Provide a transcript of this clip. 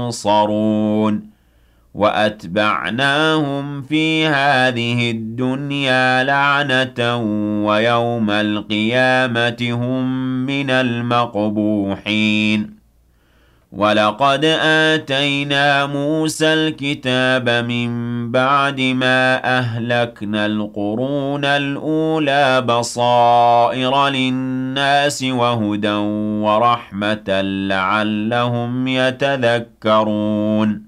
ينصرون وأتبعناهم في هذه الدنيا لعنة ويوم القيامة هم من المقبوحين ولقد آتينا موسى الكتاب من بعد ما أهلكنا القرون الأولى بصائر للناس وهدى ورحمة لعلهم يتذكرون